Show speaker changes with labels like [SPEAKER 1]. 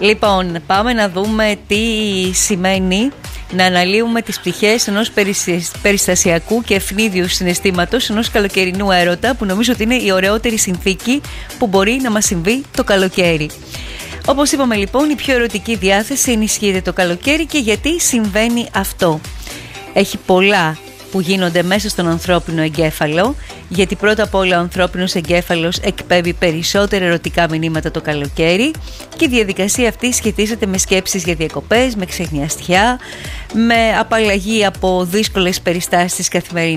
[SPEAKER 1] Λοιπόν, πάμε να δούμε τι σημαίνει να αναλύουμε τις πτυχές ενός περιστασιακού και ευνίδιου συναισθήματος, ενός καλοκαιρινού έρωτα, που νομίζω ότι είναι η ωραιότερη συνθήκη που μπορεί να μας συμβεί το καλοκαίρι. Όπως είπαμε λοιπόν, η πιο ερωτική διάθεση ενισχύεται το καλοκαίρι. Και γιατί συμβαίνει αυτό? Έχει πολλά που γίνονται μέσα στον ανθρώπινο εγκέφαλο, γιατί πρώτα απ' όλα ο ανθρώπινος εγκέφαλος εκπέμπει περισσότερα ερωτικά μηνύματα το καλοκαίρι και η διαδικασία αυτή σχετίζεται με σκέψεις για διακοπές, με ξεχνιαστιά, με απαλλαγή από δύσκολες περιστάσεις της καθημερινότητας.